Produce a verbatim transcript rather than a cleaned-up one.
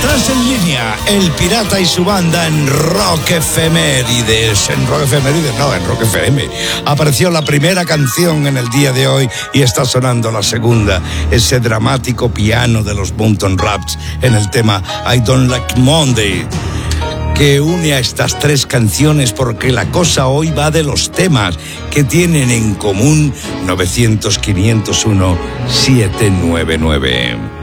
Detrás en línea, El Pirata y su banda en Rock Efemérides. En Rock Efemérides, no, en Rock F M. Apareció la primera canción en el día de hoy y está sonando la segunda. Ese dramático piano de los Boomtown Rats en el tema I Don't Like Monday, que une a estas tres canciones porque la cosa hoy va de los temas que tienen en común. Nueve cero cero, quinientos uno, siete nueve nueve.